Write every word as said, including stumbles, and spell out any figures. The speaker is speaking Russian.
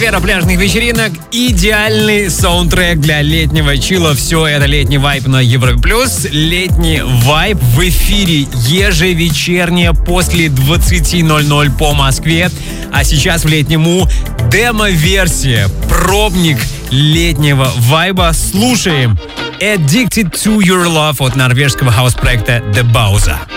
Атмосфера пляжных вечеринок, идеальный саундтрек для летнего чила. Все это летний вайб на Европе плюс. Летний вайб в эфире ежевечернее после двадцати ноль-ноль по Москве. А сейчас в летнему демо-версия, пробник летнего вайба. Слушаем Addicted to Your Love от норвежского хаус-проекта The Bauza.